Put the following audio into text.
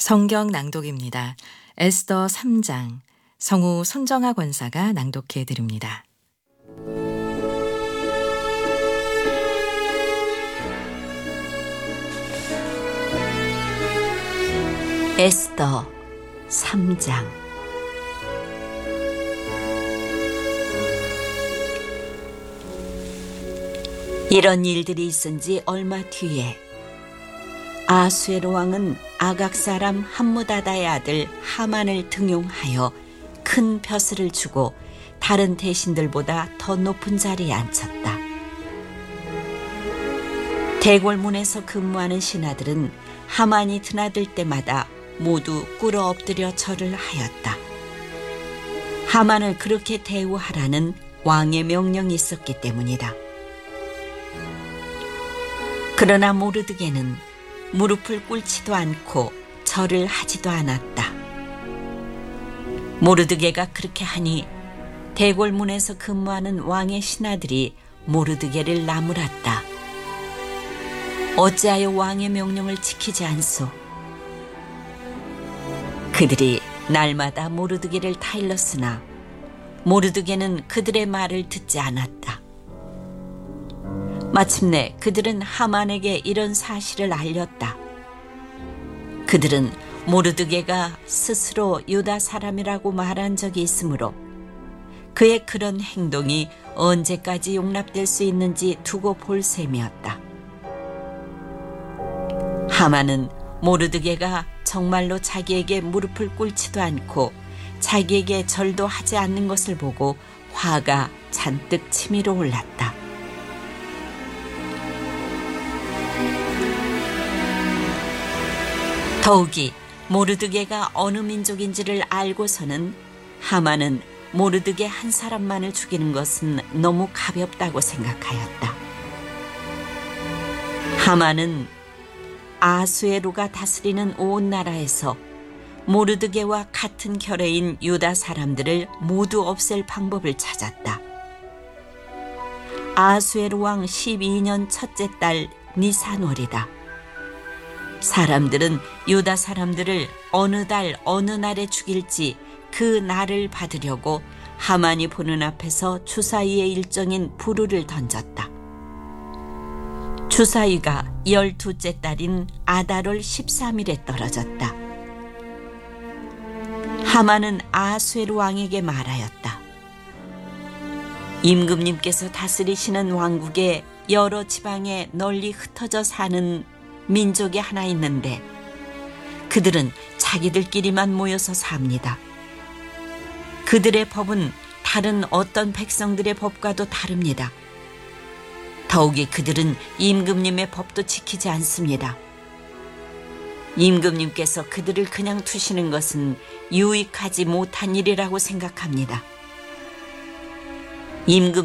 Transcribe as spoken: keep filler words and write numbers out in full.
성경 낭독입니다. 에스더 삼 장, 성우 손정아 권사가 낭독해 드립니다. 에스더 삼 장. 이런 일들이 있은 지 얼마 뒤에 아수에로 왕은 아각 사람 함무다다의 아들 하만을 등용하여 큰 벼슬을 주고 다른 대신들보다 더 높은 자리에 앉혔다. 대궐문에서 근무하는 신하들은 하만이 드나들 때마다 모두 꿇어 엎드려 절을 하였다. 하만을 그렇게 대우하라는 왕의 명령이 있었기 때문이다. 그러나 모르드게는 무릎을 꿇지도 않고 절을 하지도 않았다. 모르드게가 그렇게 하니 대궐문에서 근무하는 왕의 신하들이 모르드게를 나무랐다. 어찌하여 왕의 명령을 지키지 않소? 그들이 날마다 모르드게를 타일렀으나 모르드게는 그들의 말을 듣지 않았다. 마침내 그들은 하만에게 이런 사실을 알렸다. 그들은 모르드게가 스스로 유다 사람이라고 말한 적이 있으므로 그의 그런 행동이 언제까지 용납될 수 있는지 두고 볼 셈이었다. 하만은 모르드게가 정말로 자기에게 무릎을 꿇지도 않고 자기에게 절도 하지 않는 것을 보고 화가 잔뜩 치밀어 올랐다. 더욱이 모르드게가 어느 민족인지를 알고서는 하만은 모르드게 한 사람만을 죽이는 것은 너무 가볍다고 생각하였다. 하만은 아수에로가 다스리는 온 나라에서 모르드게와 같은 결의인 유다 사람들을 모두 없앨 방법을 찾았다. 아수에로 왕 십이 년 첫째 달 니산월이다. 사람들은 유다 사람들을 어느 달 어느 날에 죽일지 그 날을 받으려고 하만이 보는 앞에서 주사위의 일정인 부르를 던졌다. 주사위가 열두째 달인 아달월 십삼 일에 떨어졌다. 하만은 아수에로 왕에게 말하였다. 임금님께서 다스리시는 왕국의 여러 지방에 널리 흩어져 사는 민족이 하나 있는데 그들은 자기들끼리만 모여서 삽니다. 그들의 법은 다른 어떤 백성들의 법과도 다릅니다. 더욱이 그들은 임금님의 법도 지키지 않습니다. 임금님께서 그들을 그냥 두시는 것은 유익하지 못한 일이라고 생각합니다. 임금